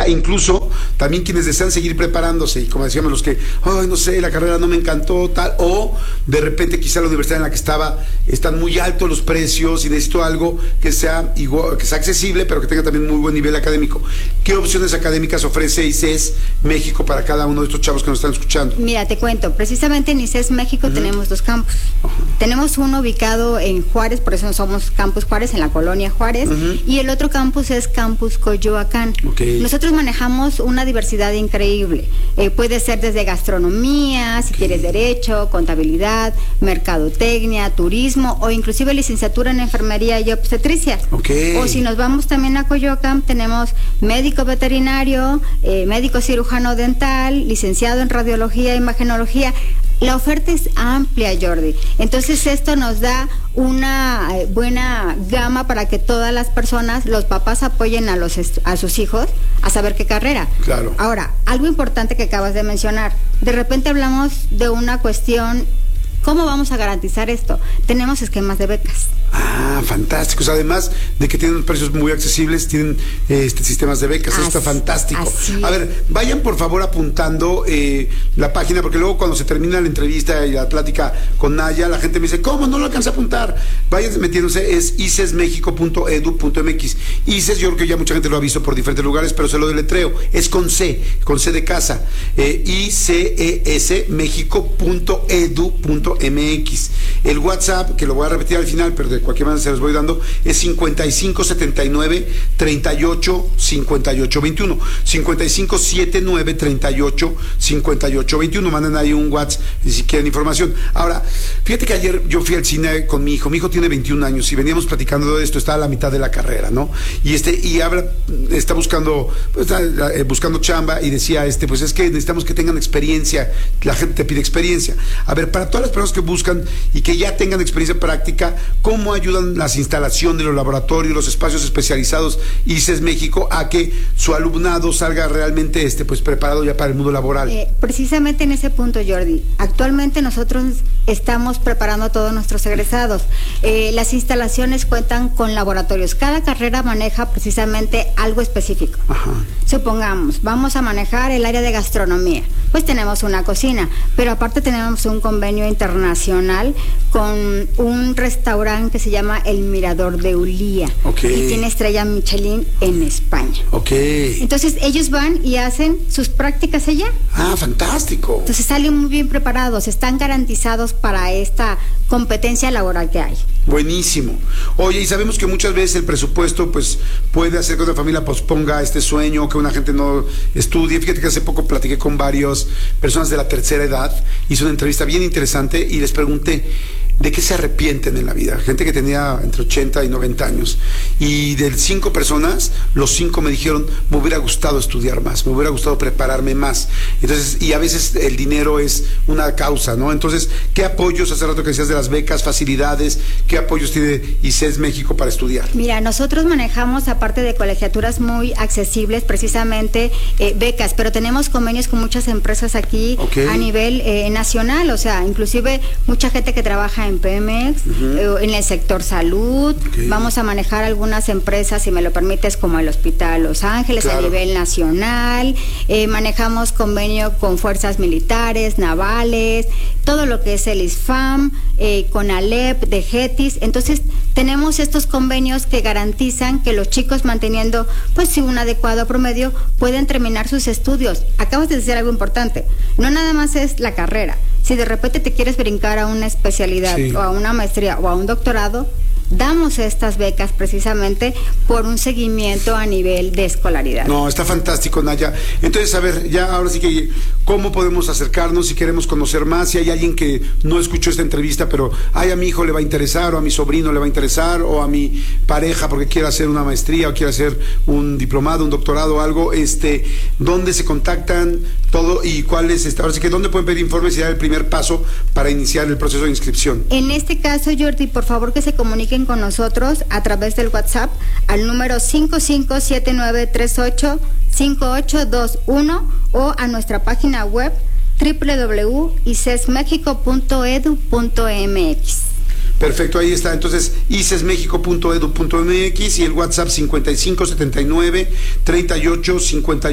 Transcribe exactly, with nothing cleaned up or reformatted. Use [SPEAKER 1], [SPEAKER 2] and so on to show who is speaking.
[SPEAKER 1] sea, incluso también quienes desean seguir preparándose, y como decíamos, los que, ay, no sé, la carrera no me encantó, tal, o de repente quizá la universidad en la que estaba están muy altos los precios y necesito algo que sea igual, que sea accesible, pero que tenga también muy buen nivel académico. ¿Qué opciones académicas ofrece I C E S México para cada uno de estos chavos que nos están escuchando?
[SPEAKER 2] Mira, te cuento, precisamente en I C E S México uh-huh. tenemos dos campus. Uh-huh. Tenemos uno ubicado en Juárez, por eso somos Campus Juárez, en la colonia Juárez, uh-huh. y el otro campus es Campus Coyoacán. Okay. Nosotros manejamos una diversidad increíble. Eh, puede ser desde gastronomía, si okay. quieres derecho, contabilidad, mercadotecnia, turismo o inclusive licenciatura en enfermería y obstetricia.
[SPEAKER 1] Okay.
[SPEAKER 2] O si nos vamos también a Coyoacán, tenemos médico veterinario, eh, médico cirujano dental, licenciado en radiología e imagenología. La oferta es amplia, Jordi. Entonces esto nos da una eh, buena gama para que todas las personas, los papás apoyen a los a sus hijos a saber qué carrera.
[SPEAKER 1] Claro.
[SPEAKER 2] Ahora, algo importante que acabas de mencionar. De repente hablamos de una cuestión. ¿Cómo vamos a garantizar esto? Tenemos esquemas de becas.
[SPEAKER 1] Ah, fantásticos. Además de que tienen precios muy accesibles, tienen este, sistemas de becas. Así, Eso está fantástico.
[SPEAKER 2] Así.
[SPEAKER 1] A ver, vayan por favor apuntando eh, la página, porque luego cuando se termina la entrevista y la plática con Naya, la gente me dice, ¿cómo? No lo alcanza a apuntar. Vayan metiéndose, es i c e s mexico punto e d u punto m x. I C E S, yo creo que ya mucha gente lo ha visto por diferentes lugares, pero se lo deletreo. Es con C, con C de casa. Eh, i c e s mexico punto e d u punto m x. El WhatsApp, que lo voy a repetir al final, pero de cualquier manera se los voy dando, es cincuenta y cinco setenta y nueve treinta y ocho cincuenta y ocho veintiuno. cincuenta y cinco setenta y nueve treinta y ocho cincuenta y ocho veintiuno. Manden ahí un WhatsApp si quieren información. Ahora, fíjate que ayer yo fui al cine con mi hijo. Mi hijo tiene veintiún años y veníamos platicando de esto. Está a la mitad de la carrera, ¿no? Y este y habla, está buscando pues, está, eh, buscando chamba y decía, este pues es que necesitamos que tengan experiencia. La gente te pide experiencia. A ver, para todas las personas que buscan y que ya tengan experiencia práctica, ¿cómo ayudan las instalaciones, los laboratorios, los espacios especializados I C E S México a que su alumnado salga realmente este pues preparado ya para el mundo laboral?
[SPEAKER 2] Eh, precisamente en ese punto, Jordi, actualmente nosotros estamos preparando a todos nuestros egresados. Eh, las instalaciones cuentan con laboratorios. Cada carrera maneja precisamente algo específico.
[SPEAKER 1] Ajá.
[SPEAKER 2] Supongamos, vamos a manejar el área de gastronomía. Pues tenemos una cocina, pero aparte tenemos un convenio internacional con un restaurante que se llama El Mirador de Ulía.
[SPEAKER 1] Okay.
[SPEAKER 2] Y tiene estrella Michelin en España.
[SPEAKER 1] Okay.
[SPEAKER 2] Entonces ellos van y hacen sus prácticas allá.
[SPEAKER 1] Ah, fantástico.
[SPEAKER 2] Entonces salen muy bien preparados, están garantizados para esta competencia laboral que hay.
[SPEAKER 1] Buenísimo. Oye, y sabemos que muchas veces el presupuesto pues puede hacer que una familia posponga este sueño, que una gente no estudie. Fíjate que hace poco platiqué con varias personas de la tercera edad, hice una entrevista bien interesante y les pregunté ¿de qué se arrepienten en la vida? Gente que tenía entre ochenta y noventa años. Y de cinco personas, los cinco me dijeron, me hubiera gustado estudiar más, me hubiera gustado prepararme más. Entonces, y a veces el dinero es una causa, ¿no? Entonces, ¿qué apoyos, hace rato que decías de las becas, facilidades, qué apoyos tiene I C E S México para estudiar?
[SPEAKER 2] Mira, nosotros manejamos, aparte de colegiaturas muy accesibles, precisamente eh, becas, pero tenemos convenios con muchas empresas aquí okay. a nivel eh, nacional, o sea, inclusive mucha gente que trabaja en Pemex, uh-huh. eh, en el sector salud. Okay. Vamos a manejar algunas empresas, si me lo permites, como el Hospital Los Ángeles, claro. a nivel nacional. Eh, manejamos convenio con fuerzas militares, navales, todo lo que es el ISFAM, eh, con ALEP, de GETIS. Entonces, tenemos estos convenios que garantizan que los chicos, manteniendo pues sí, un adecuado promedio, pueden terminar sus estudios. Acabas de decir algo importante, no nada más es la carrera. Si de repente te quieres brincar a una especialidad sí. o a una maestría o a un doctorado, damos estas becas precisamente por un seguimiento a nivel de escolaridad.
[SPEAKER 1] No, está fantástico, Naya. Entonces, a ver, ya ahora sí que, ¿cómo podemos acercarnos si queremos conocer más? Si hay alguien que no escuchó esta entrevista, pero ay, a mi hijo le va a interesar, o a mi sobrino le va a interesar, o a mi pareja porque quiere hacer una maestría, o quiere hacer un diplomado, un doctorado, algo, este, ¿dónde se contactan? Todo, y cuál es, este, ahora sí que, ¿dónde pueden pedir informes y dar el primer paso para iniciar el proceso de inscripción?
[SPEAKER 2] En este caso, Jordi, por favor que se comuniquen con nosotros a través del WhatsApp al número cinco cinco siete nueve tres ocho cinco ocho dos uno o a nuestra página web doble u doble u doble u punto i c e s mexico punto e d u punto m x.
[SPEAKER 1] Perfecto, ahí está. Entonces, i c e s mexico punto e d u punto m x y el WhatsApp cincuenta y cinco setenta y nueve treinta y ocho cincuenta y ocho